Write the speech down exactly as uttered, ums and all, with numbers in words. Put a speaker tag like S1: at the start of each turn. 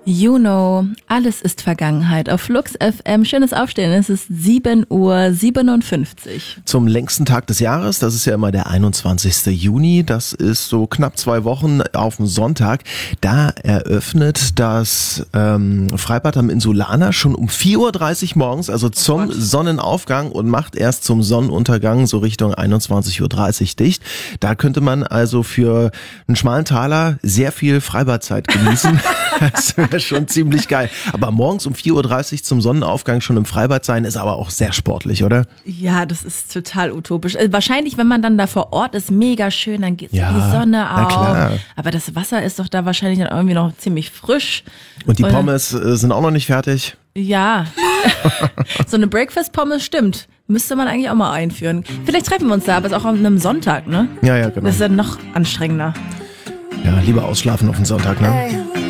S1: You know, alles ist Vergangenheit. Auf Flux F M, schönes Aufstehen, es ist sieben Uhr siebenundfünfzig.
S2: Zum längsten Tag des Jahres, das ist ja immer der einundzwanzigsten Juni, das ist so knapp zwei Wochen auf dem Sonntag. Da eröffnet das ähm, Freibad am Insulaner schon um vier Uhr dreißig morgens, also zum Sonnenaufgang und macht erst zum Sonnenuntergang so Richtung einundzwanzig Uhr dreißig dicht. Da könnte man also für einen schmalen Taler sehr viel Freibadzeit genießen. Das wäre schon ziemlich geil. Aber morgens um vier Uhr dreißig zum Sonnenaufgang schon im Freibad sein, ist aber auch sehr sportlich, oder?
S1: Ja, das ist total utopisch. Also wahrscheinlich, wenn man dann da vor Ort ist, mega schön, dann geht
S2: Ja,
S1: die Sonne
S2: na
S1: auf.
S2: klar.
S1: Aber das Wasser ist doch da wahrscheinlich dann irgendwie noch ziemlich frisch.
S2: Und die
S1: Und-
S2: Pommes äh, sind auch noch nicht fertig.
S1: Ja, so eine Breakfast-Pommes stimmt. Müsste man eigentlich auch mal einführen. Vielleicht treffen wir uns da, aber es ist auch an einem Sonntag, ne?
S2: Ja, ja, genau.
S1: Das ist dann noch anstrengender.
S2: Ja, lieber ausschlafen auf den Sonntag, ne?